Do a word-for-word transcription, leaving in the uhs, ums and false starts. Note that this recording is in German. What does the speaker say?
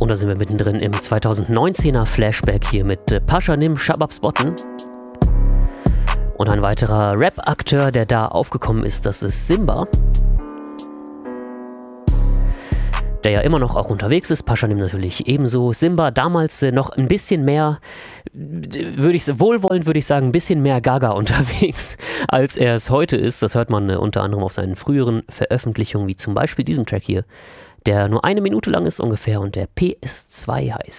da sind wir mittendrin im zweitausendneunzehner Flashback hier mit äh, Pashanim Shabab Spotten. Und ein weiterer Rap-Akteur, der da aufgekommen ist, das ist Simba. Der ja immer noch auch unterwegs ist, Pashanim natürlich ebenso. Simba damals äh, noch ein bisschen mehr, würde ich wohlwollend würde ich sagen, ein bisschen mehr Gaga unterwegs, als er es heute ist. Das hört man äh, unter anderem auf seinen früheren Veröffentlichungen, wie zum Beispiel diesem Track hier, der nur eine Minute lang ist ungefähr und der P S zwei heißt.